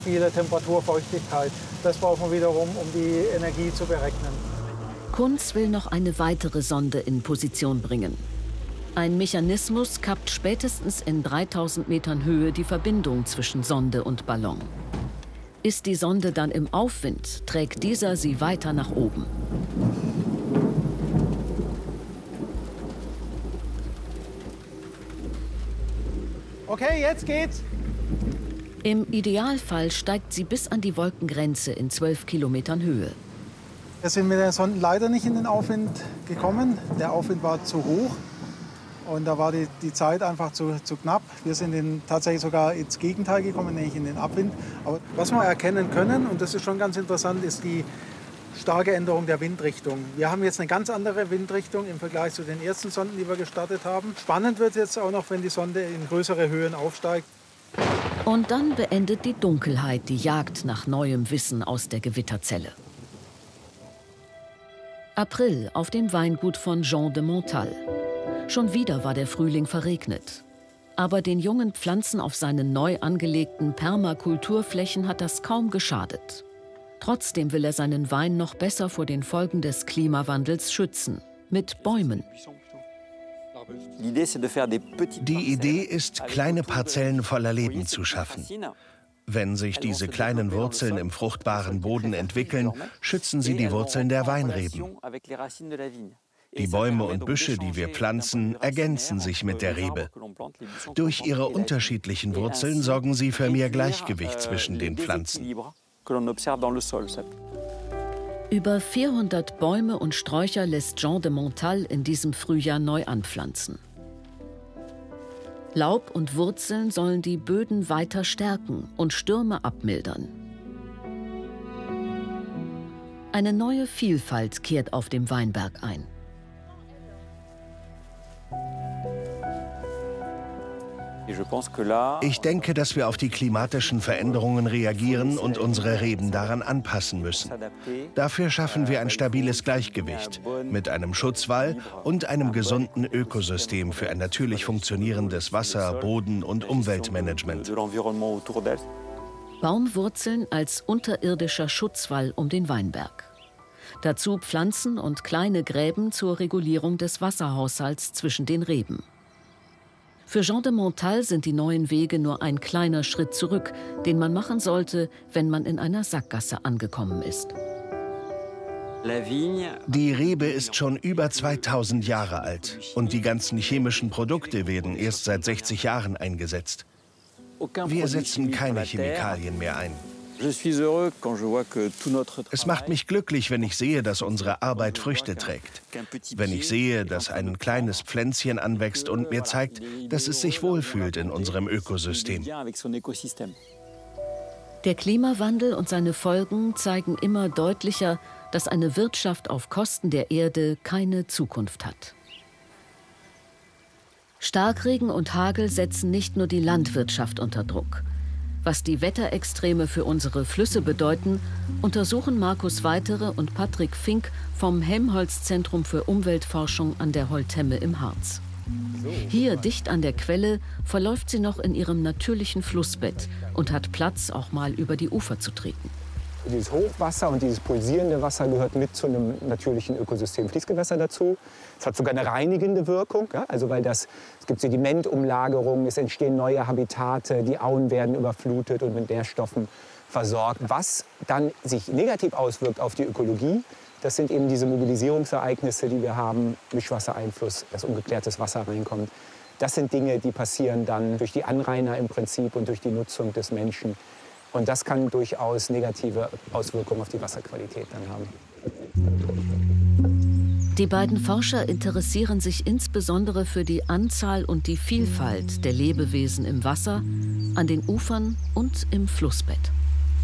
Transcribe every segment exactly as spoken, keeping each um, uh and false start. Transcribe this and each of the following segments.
Viele Temperatur, Feuchtigkeit. Das braucht man wiederum, um die Energie zu berechnen. Kunz will noch eine weitere Sonde in Position bringen. Ein Mechanismus kappt spätestens in dreitausend Metern Höhe die Verbindung zwischen Sonde und Ballon. Ist die Sonde dann im Aufwind, trägt dieser sie weiter nach oben. Okay, jetzt geht's. Im Idealfall steigt sie bis an die Wolkengrenze in zwölf Kilometern Höhe. Wir sind mit der Sonde leider nicht in den Aufwind gekommen. Der Aufwind war zu hoch und da war die, die Zeit einfach zu, zu knapp. Wir sind in, tatsächlich sogar ins Gegenteil gekommen, nämlich in den Abwind. Aber was wir erkennen können, und das ist schon ganz interessant, ist die starke Änderung der Windrichtung. Wir haben jetzt eine ganz andere Windrichtung im Vergleich zu den ersten Sonden, die wir gestartet haben. Spannend wird es jetzt auch noch, wenn die Sonde in größere Höhen aufsteigt. Und dann beendet die Dunkelheit die Jagd nach neuem Wissen aus der Gewitterzelle. April auf dem Weingut von Jean de Montal. Schon wieder war der Frühling verregnet. Aber den jungen Pflanzen auf seinen neu angelegten Permakulturflächen hat das kaum geschadet. Trotzdem will er seinen Wein noch besser vor den Folgen des Klimawandels schützen. Mit Bäumen. Die Idee ist, kleine Parzellen voller Leben zu schaffen. Wenn sich diese kleinen Wurzeln im fruchtbaren Boden entwickeln, schützen sie die Wurzeln der Weinreben. Die Bäume und Büsche, die wir pflanzen, ergänzen sich mit der Rebe. Durch ihre unterschiedlichen Wurzeln sorgen sie für mehr Gleichgewicht zwischen den Pflanzen. Über vierhundert Bäume und Sträucher lässt Jean de Montal in diesem Frühjahr neu anpflanzen. Laub und Wurzeln sollen die Böden weiter stärken und Stürme abmildern. Eine neue Vielfalt kehrt auf dem Weinberg ein. Ich denke, dass wir auf die klimatischen Veränderungen reagieren und unsere Reben daran anpassen müssen. Dafür schaffen wir ein stabiles Gleichgewicht mit einem Schutzwall und einem gesunden Ökosystem für ein natürlich funktionierendes Wasser-, Boden- und Umweltmanagement. Baumwurzeln als unterirdischer Schutzwall um den Weinberg. Dazu Pflanzen und kleine Gräben zur Regulierung des Wasserhaushalts zwischen den Reben. Für Jean de Montal sind die neuen Wege nur ein kleiner Schritt zurück, den man machen sollte, wenn man in einer Sackgasse angekommen ist. Die Rebe ist schon über zweitausend Jahre alt und die ganzen chemischen Produkte werden erst seit sechzig Jahren eingesetzt. Wir setzen keine Chemikalien mehr ein. Es macht mich glücklich, wenn ich sehe, dass unsere Arbeit Früchte trägt. Wenn ich sehe, dass ein kleines Pflänzchen anwächst und mir zeigt, dass es sich wohlfühlt in unserem Ökosystem. Der Klimawandel und seine Folgen zeigen immer deutlicher, dass eine Wirtschaft auf Kosten der Erde keine Zukunft hat. Starkregen und Hagel setzen nicht nur die Landwirtschaft unter Druck. Was die Wetterextreme für unsere Flüsse bedeuten, untersuchen Markus Weitere und Patrick Fink vom Helmholtz-Zentrum für Umweltforschung an der Holtemme im Harz. Hier, dicht an der Quelle, verläuft sie noch in ihrem natürlichen Flussbett und hat Platz, auch mal über die Ufer zu treten. Dieses Hochwasser und dieses pulsierende Wasser gehört mit zu einem natürlichen Ökosystem Fließgewässer dazu. Es hat sogar eine reinigende Wirkung, ja? Also weil das, es gibt Sedimentumlagerungen, es entstehen neue Habitate, die Auen werden überflutet und mit Nährstoffen versorgt. Was dann sich negativ auswirkt auf die Ökologie, das sind eben diese Mobilisierungsereignisse, die wir haben, Mischwassereinfluss, dass ungeklärtes Wasser reinkommt. Das sind Dinge, die passieren dann durch die Anrainer im Prinzip und durch die Nutzung des Menschen. Und das kann durchaus negative Auswirkungen auf die Wasserqualität dann haben. Die beiden Forscher interessieren sich insbesondere für die Anzahl und die Vielfalt der Lebewesen im Wasser, an den Ufern und im Flussbett.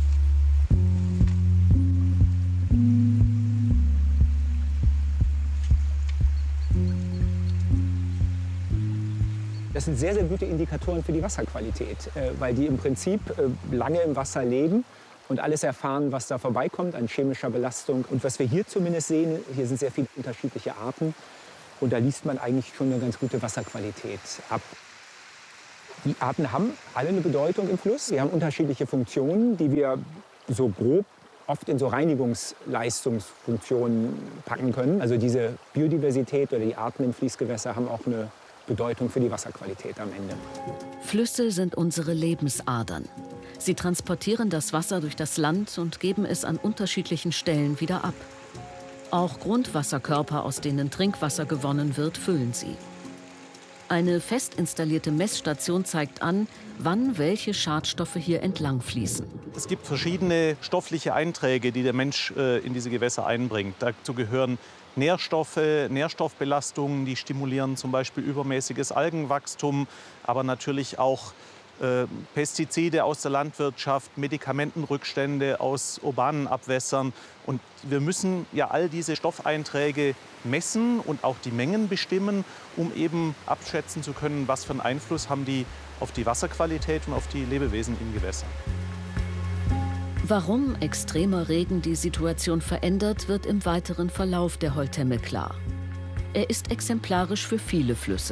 Das sind sehr, sehr gute Indikatoren für die Wasserqualität, weil die im Prinzip lange im Wasser leben und alles erfahren, was da vorbeikommt an chemischer Belastung. Und was wir hier zumindest sehen, hier sind sehr viele unterschiedliche Arten und da liest man eigentlich schon eine ganz gute Wasserqualität ab. Die Arten haben alle eine Bedeutung im Fluss. Sie haben unterschiedliche Funktionen, die wir so grob oft in so Reinigungsleistungsfunktionen packen können. Also diese Biodiversität oder die Arten im Fließgewässer haben auch eine Bedeutung für die Wasserqualität am Ende. Flüsse sind unsere Lebensadern. Sie transportieren das Wasser durch das Land und geben es an unterschiedlichen Stellen wieder ab. Auch Grundwasserkörper, aus denen Trinkwasser gewonnen wird, füllen sie. Eine fest installierte Messstation zeigt an, wann welche Schadstoffe hier entlang fließen. Es gibt verschiedene stoffliche Einträge, die der Mensch äh, in diese Gewässer einbringt. Dazu gehören Nährstoffe, Nährstoffbelastungen, die stimulieren zum Beispiel übermäßiges Algenwachstum, aber natürlich auch äh, Pestizide aus der Landwirtschaft, Medikamentenrückstände aus urbanen Abwässern. Und wir müssen ja all diese Stoffeinträge messen und auch die Mengen bestimmen, um eben abschätzen zu können, was für einen Einfluss haben die auf die Wasserqualität und auf die Lebewesen in Gewässern. Warum extremer Regen die Situation verändert, wird im weiteren Verlauf der Holtemme klar. Er ist exemplarisch für viele Flüsse.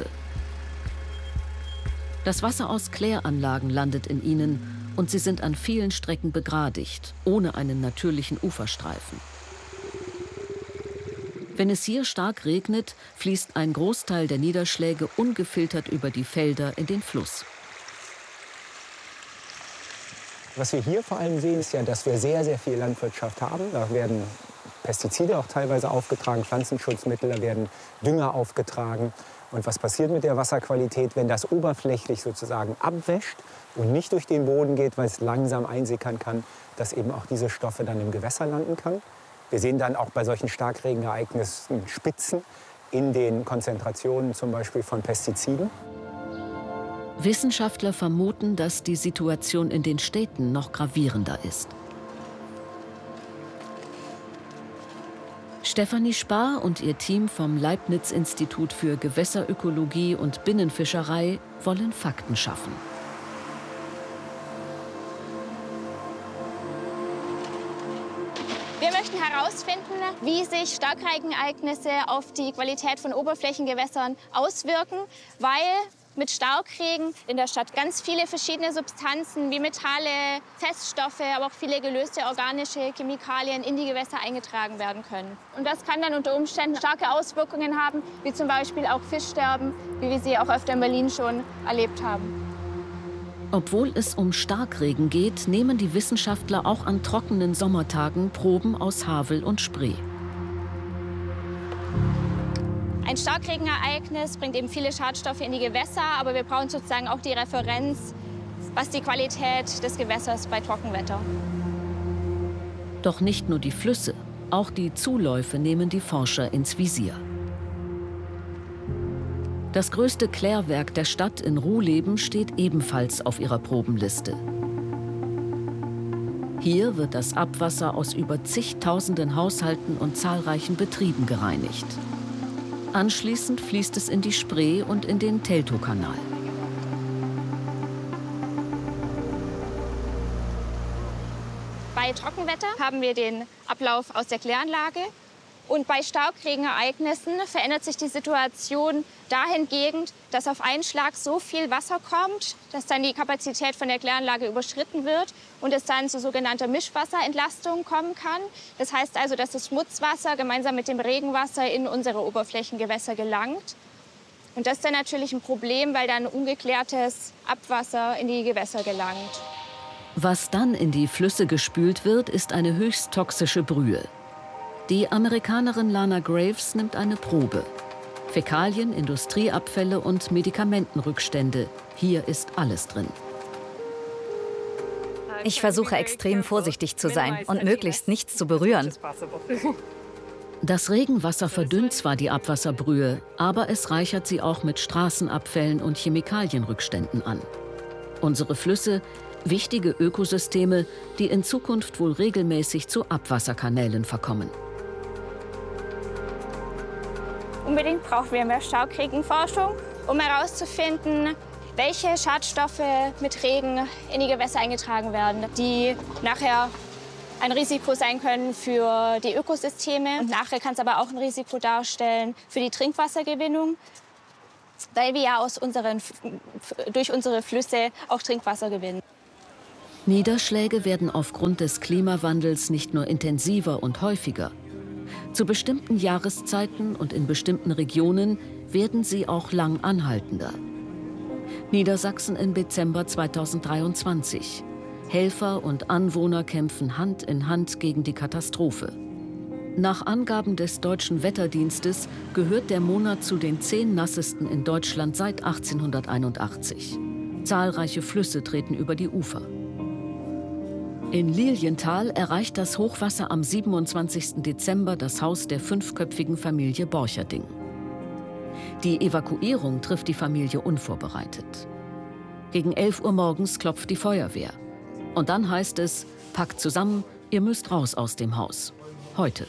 Das Wasser aus Kläranlagen landet in ihnen und sie sind an vielen Strecken begradigt, ohne einen natürlichen Uferstreifen. Wenn es hier stark regnet, fließt ein Großteil der Niederschläge ungefiltert über die Felder in den Fluss. Was wir hier vor allem sehen, ist ja, dass wir sehr, sehr viel Landwirtschaft haben. Da werden Pestizide auch teilweise aufgetragen, Pflanzenschutzmittel, da werden Dünger aufgetragen. Und was passiert mit der Wasserqualität, wenn das oberflächlich sozusagen abwäscht und nicht durch den Boden geht, weil es langsam einsickern kann, dass eben auch diese Stoffe dann im Gewässer landen kann. Wir sehen dann auch bei solchen Starkregenereignissen Spitzen in den Konzentrationen zum Beispiel von Pestiziden. Wissenschaftler vermuten, dass die Situation in den Städten noch gravierender ist. Stefanie Spar und ihr Team vom Leibniz-Institut für Gewässerökologie und Binnenfischerei wollen Fakten schaffen. Wir möchten herausfinden, wie sich Starkregenereignisse auf die Qualität von Oberflächengewässern auswirken, weil mit Starkregen in der Stadt ganz viele verschiedene Substanzen wie Metalle, Feststoffe, aber auch viele gelöste organische Chemikalien in die Gewässer eingetragen werden können. Und das kann dann unter Umständen starke Auswirkungen haben, wie zum Beispiel auch Fischsterben, wie wir sie auch öfter in Berlin schon erlebt haben. Obwohl es um Starkregen geht, nehmen die Wissenschaftler auch an trockenen Sommertagen Proben aus Havel und Spree. Ein Starkregenereignis bringt eben viele Schadstoffe in die Gewässer, aber wir brauchen sozusagen auch die Referenz, was die Qualität des Gewässers bei Trockenwetter. Doch nicht nur die Flüsse, auch die Zuläufe nehmen die Forscher ins Visier. Das größte Klärwerk der Stadt in Ruhleben steht ebenfalls auf ihrer Probenliste. Hier wird das Abwasser aus über zigtausenden Haushalten und zahlreichen Betrieben gereinigt. Anschließend fließt es in die Spree und in den Teltowkanal. Bei Trockenwetter haben wir den Ablauf aus der Kläranlage. Und bei Starkregenereignissen verändert sich die Situation dahingehend, dass auf einen Schlag so viel Wasser kommt, dass dann die Kapazität von der Kläranlage überschritten wird und es dann zu sogenannter Mischwasserentlastung kommen kann. Das heißt also, dass das Schmutzwasser gemeinsam mit dem Regenwasser in unsere Oberflächengewässer gelangt. Und das ist dann natürlich ein Problem, weil dann ungeklärtes Abwasser in die Gewässer gelangt. Was dann in die Flüsse gespült wird, ist eine höchst toxische Brühe. Die Amerikanerin Lana Graves nimmt eine Probe. Fäkalien, Industrieabfälle und Medikamentenrückstände. Hier ist alles drin. Ich versuche extrem vorsichtig zu sein und möglichst nichts zu berühren. Das Regenwasser verdünnt zwar die Abwasserbrühe, aber es reichert sie auch mit Straßenabfällen und Chemikalienrückständen an. Unsere Flüsse, wichtige Ökosysteme, die in Zukunft wohl regelmäßig zu Abwasserkanälen verkommen. Unbedingt brauchen wir mehr Starkregenforschung, um herauszufinden, welche Schadstoffe mit Regen in die Gewässer eingetragen werden, die nachher ein Risiko sein können für die Ökosysteme. Und nachher kann es aber auch ein Risiko darstellen für die Trinkwassergewinnung. weil wir ja aus unseren, durch unsere Flüsse auch Trinkwasser gewinnen. Niederschläge werden aufgrund des Klimawandels nicht nur intensiver und häufiger. Zu bestimmten Jahreszeiten und in bestimmten Regionen werden sie auch lang anhaltender. Niedersachsen im Dezember zweitausenddreiundzwanzig. Helfer und Anwohner kämpfen Hand in Hand gegen die Katastrophe. Nach Angaben des Deutschen Wetterdienstes gehört der Monat zu den zehn nassesten in Deutschland seit achtzehnhunderteinundachtzig. Zahlreiche Flüsse treten über die Ufer. In Lilienthal erreicht das Hochwasser am siebenundzwanzigsten Dezember das Haus der fünfköpfigen Familie Borcherding. Die Evakuierung trifft die Familie unvorbereitet. Gegen elf Uhr morgens klopft die Feuerwehr. Und dann heißt es, packt zusammen, ihr müsst raus aus dem Haus. Heute.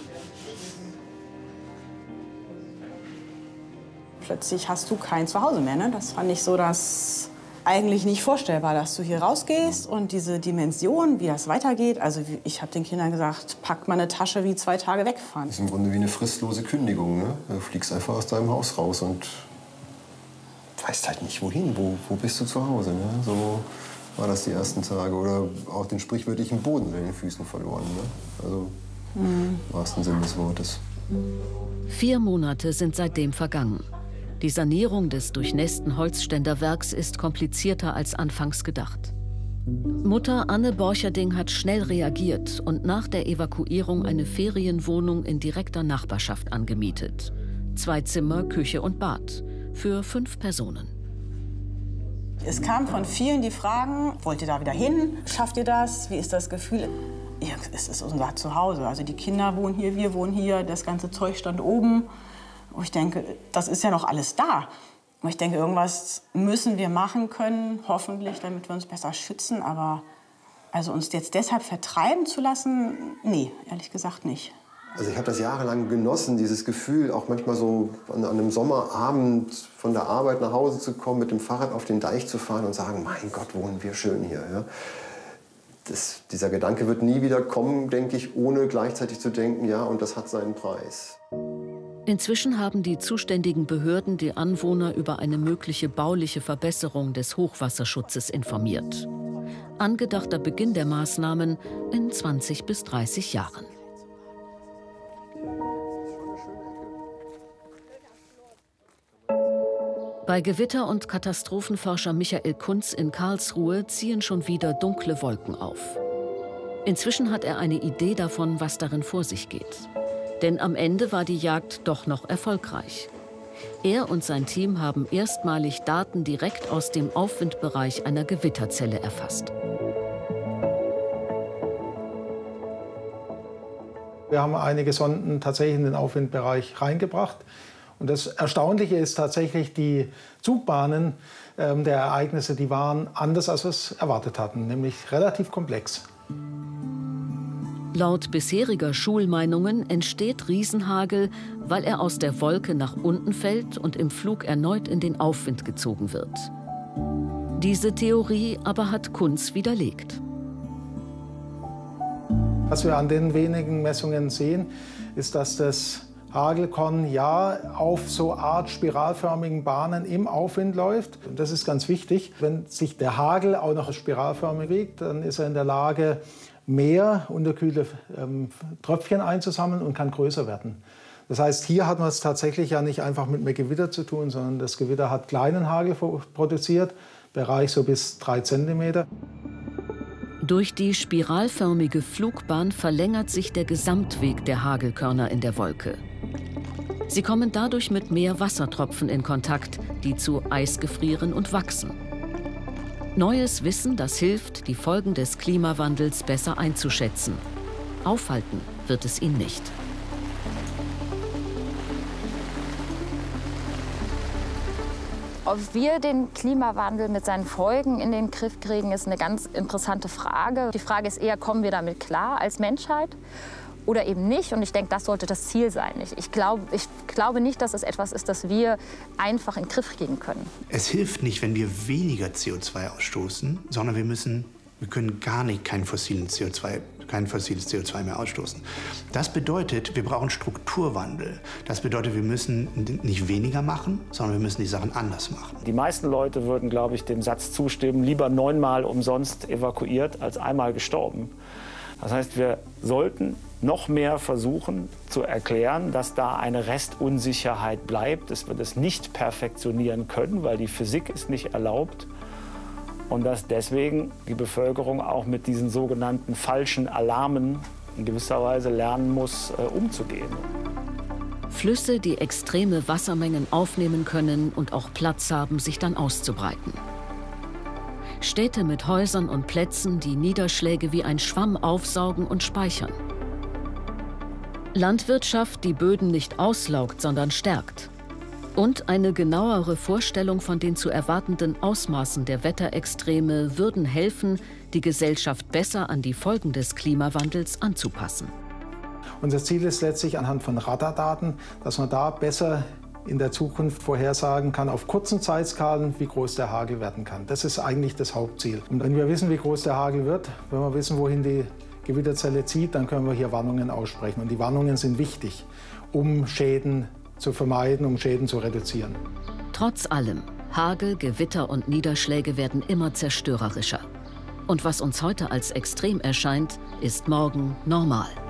Plötzlich hast du kein Zuhause mehr. Ne? Das fand ich so, dass eigentlich nicht vorstellbar, dass du hier rausgehst und diese Dimension, wie das weitergeht. Also ich habe den Kindern gesagt, pack mal eine Tasche, wie zwei Tage wegfahren. Das ist im Grunde wie eine fristlose Kündigung. Ne? Du fliegst einfach aus deinem Haus raus und weißt halt nicht, wohin. Wo, wo bist du zu Hause? Ne? So war das die ersten Tage. Oder auch den sprichwörtlichen Boden unter den Füßen verloren. Ne? Also mhm. im wahrsten Sinne des Wortes. Vier Monate sind seitdem vergangen. Die Sanierung des durchnässten Holzständerwerks ist komplizierter als anfangs gedacht. Mutter Anne Borcherding hat schnell reagiert und nach der Evakuierung eine Ferienwohnung in direkter Nachbarschaft angemietet. Zwei Zimmer, Küche und Bad für fünf Personen. Es kam von vielen die Fragen, wollt ihr da wieder hin? Schafft ihr das? Wie ist das Gefühl? Ja, es ist unser Zuhause. Also die Kinder wohnen hier, wir wohnen hier, das ganze Zeug stand oben. Und ich denke, das ist ja noch alles da. Und ich denke, irgendwas müssen wir machen können, hoffentlich, damit wir uns besser schützen. Aber also uns jetzt deshalb vertreiben zu lassen, nee, ehrlich gesagt nicht. Also ich habe das jahrelang genossen, dieses Gefühl, auch manchmal so an, an einem Sommerabend von der Arbeit nach Hause zu kommen, mit dem Fahrrad auf den Deich zu fahren und sagen, mein Gott, wohnen wir schön hier. Ja? Das, dieser Gedanke wird nie wieder kommen, denke ich, ohne gleichzeitig zu denken, ja, und das hat seinen Preis. Inzwischen haben die zuständigen Behörden die Anwohner über eine mögliche bauliche Verbesserung des Hochwasserschutzes informiert. Angedachter Beginn der Maßnahmen in zwanzig bis dreißig Jahren. Bei Gewitter- und Katastrophenforscher Michael Kunz in Karlsruhe ziehen schon wieder dunkle Wolken auf. Inzwischen hat er eine Idee davon, was darin vor sich geht. Denn am Ende war die Jagd doch noch erfolgreich. Er und sein Team haben erstmalig Daten direkt aus dem Aufwindbereich einer Gewitterzelle erfasst. Wir haben einige Sonden tatsächlich in den Aufwindbereich reingebracht. Und das Erstaunliche ist tatsächlich, die Zugbahnen äh, der Ereignisse, die waren anders, als wir es erwartet hatten, nämlich relativ komplex. Laut bisheriger Schulmeinungen entsteht Riesenhagel, weil er aus der Wolke nach unten fällt und im Flug erneut in den Aufwind gezogen wird. Diese Theorie aber hat Kunz widerlegt. Was wir an den wenigen Messungen sehen, ist, dass das Hagelkorn ja auf so Art spiralförmigen Bahnen im Aufwind läuft. Und das ist ganz wichtig. Wenn sich der Hagel auch noch spiralförmig bewegt, dann ist er in der Lage, mehr unterkühlte ähm, Tröpfchen einzusammeln und kann größer werden. Das heißt, hier hat man es tatsächlich ja nicht einfach mit mehr Gewitter zu tun, sondern das Gewitter hat kleinen Hagel produziert, Bereich so bis drei Zentimeter. Durch die spiralförmige Flugbahn verlängert sich der Gesamtweg der Hagelkörner in der Wolke. Sie kommen dadurch mit mehr Wassertropfen in Kontakt, die zu Eis gefrieren und wachsen. Neues Wissen, das hilft, die Folgen des Klimawandels besser einzuschätzen. Aufhalten wird es ihn nicht. Ob wir den Klimawandel mit seinen Folgen in den Griff kriegen, ist eine ganz interessante Frage. Die Frage ist eher, kommen wir damit klar als Menschheit oder eben nicht? Und ich denke, das sollte das Ziel sein. Ich, glaub, ich glaube nicht, dass es etwas ist, das wir einfach in den Griff kriegen können. Es hilft nicht, wenn wir weniger C O zwei ausstoßen, sondern wir müssen, wir können gar nicht keinen fossilen C O zwei kein fossiles C O zwei mehr ausstoßen. Das bedeutet, wir brauchen Strukturwandel. Das bedeutet, wir müssen nicht weniger machen, sondern wir müssen die Sachen anders machen. Die meisten Leute würden, glaube ich, dem Satz zustimmen, lieber neunmal umsonst evakuiert als einmal gestorben. Das heißt, wir sollten noch mehr versuchen zu erklären, dass da eine Restunsicherheit bleibt, dass wir das nicht perfektionieren können, weil die Physik ist nicht erlaubt und dass deswegen die Bevölkerung auch mit diesen sogenannten falschen Alarmen in gewisser Weise lernen muss, äh, umzugehen. Flüsse, die extreme Wassermengen aufnehmen können und auch Platz haben, sich dann auszubreiten. Städte mit Häusern und Plätzen, die Niederschläge wie ein Schwamm aufsaugen und speichern. Landwirtschaft, die Böden nicht auslaugt, sondern stärkt. Und eine genauere Vorstellung von den zu erwartenden Ausmaßen der Wetterextreme würden helfen, die Gesellschaft besser an die Folgen des Klimawandels anzupassen. Unser Ziel ist letztlich anhand von Radardaten, dass man da besser in der Zukunft vorhersagen kann, auf kurzen Zeitskalen, wie groß der Hagel werden kann. Das ist eigentlich das Hauptziel. Und wenn wir wissen, wie groß der Hagel wird, wenn wir wissen, wohin die Gewitterzelle zieht, dann können wir hier Warnungen aussprechen. Und die Warnungen sind wichtig, um Schäden zu vermeiden, um Schäden zu reduzieren. Trotz allem, Hagel, Gewitter und Niederschläge werden immer zerstörerischer. Und was uns heute als extrem erscheint, ist morgen normal.